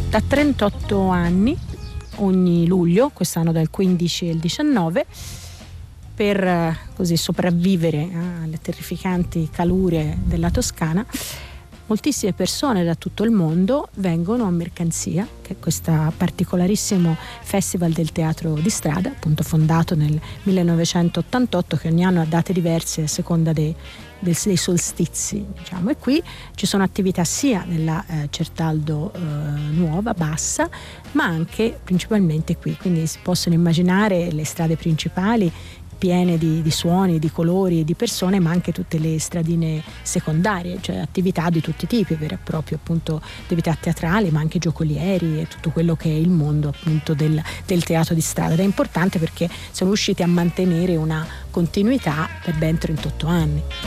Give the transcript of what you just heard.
Da 38 anni, ogni luglio, quest'anno dal 15 al 19, per così sopravvivere alle terrificanti calure della Toscana, moltissime persone da tutto il mondo vengono a Mercanzia, che è questo particolarissimo festival del teatro di strada, appunto fondato nel 1988, che ogni anno ha date diverse a seconda dei solstizi, diciamo. E qui ci sono attività sia nella Certaldo nuova, bassa, ma anche principalmente qui, quindi si possono immaginare le strade principali piene di suoni, di colori e di persone, ma anche tutte le stradine secondarie, cioè attività di tutti i tipi, vere e proprie, appunto attività teatrali, ma anche giocolieri e tutto quello che è il mondo appunto del teatro di strada. Ed è importante perché sono riusciti a mantenere una continuità per ben 38 anni.